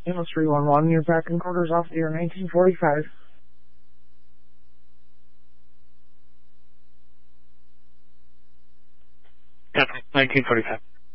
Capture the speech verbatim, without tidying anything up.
Amos three one one, you're back in quarters off the year nineteen forty-five. Yeah, nineteen forty-five.